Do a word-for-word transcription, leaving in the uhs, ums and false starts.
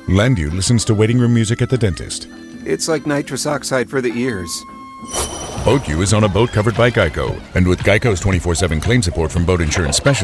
Landu listens to waiting room music at the dentist. It's like nitrous oxide for the ears. BoatU is on a boat covered by Geico. And with Geico's twenty-four seven claim support from boat insurance specialists,